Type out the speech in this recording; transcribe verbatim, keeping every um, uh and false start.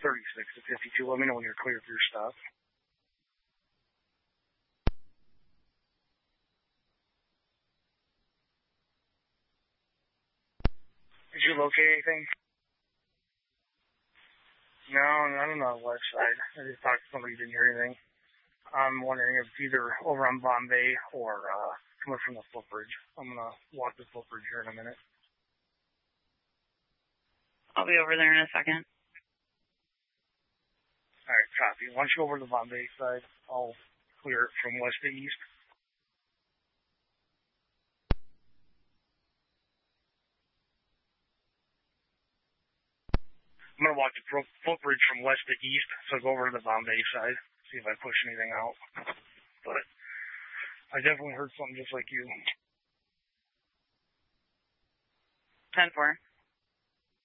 thirty-six to fifty-two. Let me know when you're clear for your stuff. Did you locate anything? No, I don't know the west side. I just talked to somebody who didn't hear anything. I'm wondering if it's either over on Bombay or uh, coming from the footbridge. I'm going to walk the footbridge here in a minute. I'll be over there in a second. All right, copy. Once you go over to the Bombay side, I'll clear it from west to east. I'm going to walk the footbridge from west to east, so go over to the Bombay side, see if I push anything out. But I definitely heard something just like you. ten four.